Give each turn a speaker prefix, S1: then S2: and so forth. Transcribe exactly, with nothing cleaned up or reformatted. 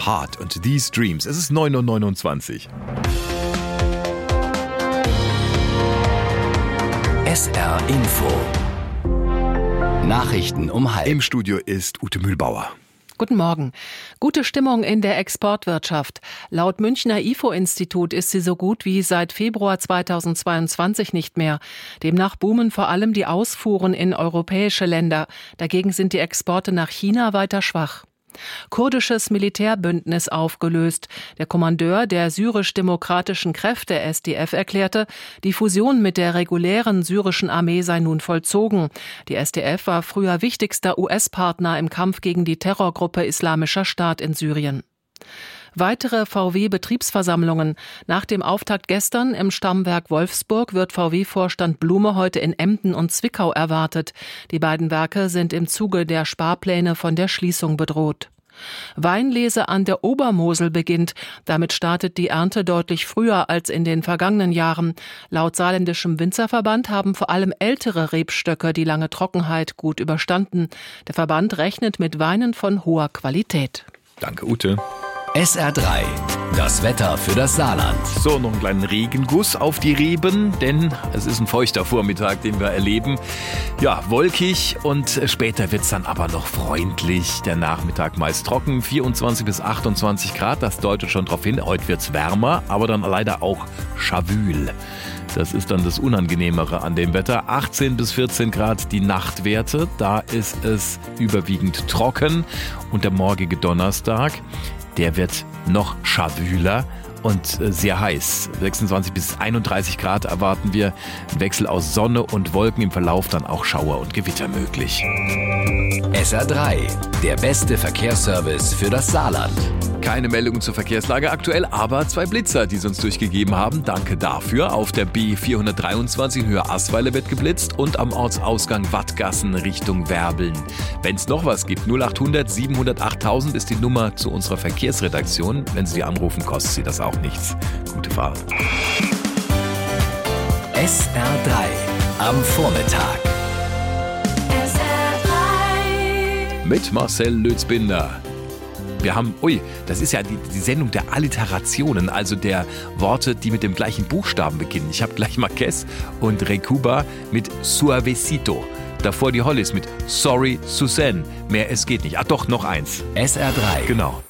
S1: Heart und These Dreams. Es ist neun Uhr neunundzwanzig.
S2: S R Info. Nachrichten um halb.
S1: Im Studio ist Ute Mühlbauer.
S3: Guten Morgen. Gute Stimmung in der Exportwirtschaft. Laut Münchner I F O-Institut ist sie so gut wie seit Februar zweitausendzweiundzwanzig nicht mehr. Demnach boomen vor allem die Ausfuhren in europäische Länder. Dagegen sind die Exporte nach China weiter schwach. Kurdisches Militärbündnis aufgelöst. Der Kommandeur der syrisch-demokratischen Kräfte S D F erklärte, die Fusion mit der regulären syrischen Armee sei nun vollzogen. Die S D F war früher wichtigster U S-Partner im Kampf gegen die Terrorgruppe Islamischer Staat in Syrien. Weitere V W-Betriebsversammlungen. Nach dem Auftakt gestern im Stammwerk Wolfsburg wird V W-Vorstand Blume heute in Emden und Zwickau erwartet. Die beiden Werke sind im Zuge der Sparpläne von der Schließung bedroht. Weinlese an der Obermosel beginnt. Damit startet die Ernte deutlich früher als in den vergangenen Jahren. Laut saarländischem Winzerverband haben vor allem ältere Rebstöcke die lange Trockenheit gut überstanden. Der Verband rechnet mit Weinen von hoher Qualität.
S1: Danke, Ute.
S2: S R drei, das Wetter für das Saarland.
S1: So, noch einen kleinen Regenguss auf die Reben, denn es ist ein feuchter Vormittag, den wir erleben. Ja, wolkig und später wird es dann aber noch freundlich. Der Nachmittag meist trocken, vierundzwanzig bis achtundzwanzig Grad, das deutet schon darauf hin. Heute wird es wärmer, aber dann leider auch schawül. Das ist dann das Unangenehmere an dem Wetter. achtzehn bis vierzehn Grad die Nachtwerte, da ist es überwiegend trocken. Und der morgige Donnerstag, der wird noch schawüler und sehr heiß. sechsundzwanzig bis einunddreißig Grad erwarten wir. Wechsel aus Sonne und Wolken, im Verlauf dann auch Schauer und Gewitter möglich.
S2: S R drei, der beste Verkehrsservice für das Saarland.
S1: Keine Meldungen zur Verkehrslage aktuell, aber zwei Blitzer, die sie uns durchgegeben haben. Danke dafür. Auf der B vierhundertdreiundzwanzig in Höhe Asweiler wird geblitzt und am Ortsausgang Wattgassen Richtung Werbeln. Wenn es noch was gibt, null achthundert siebenhundert achttausend ist die Nummer zu unserer Verkehrsredaktion. Wenn Sie die anrufen, kostet Sie das auch nichts. Gute Fahrt.
S2: S R drei am Vormittag.
S4: S R drei
S1: Mit Marcel Lützbinder. Wir haben, ui, das ist ja die, die Sendung der Alliterationen, also der Worte, die mit dem gleichen Buchstaben beginnen. Ich habe gleich Marquez und Recuba mit Suavecito. Davor die Hollis mit Sorry, Suzanne. Mehr, es geht nicht. Ah doch, noch eins.
S2: S R drei.
S1: Genau.